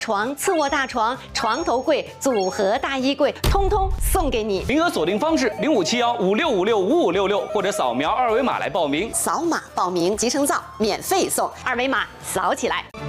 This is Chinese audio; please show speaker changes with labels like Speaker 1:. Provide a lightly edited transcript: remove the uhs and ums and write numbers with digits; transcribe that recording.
Speaker 1: 床、次卧大床、床头柜、组合大衣柜，通通送给你。
Speaker 2: 名额锁定方式：057156565566，或者扫描二维码来报名。
Speaker 1: 扫码报名，集成灶免费送，二维码扫起来。